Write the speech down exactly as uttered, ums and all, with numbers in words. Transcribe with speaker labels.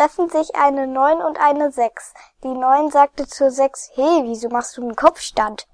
Speaker 1: treffen sich eine neun und eine sechs. Die neun sagte zur sechs, hey, wieso machst du einen Kopfstand?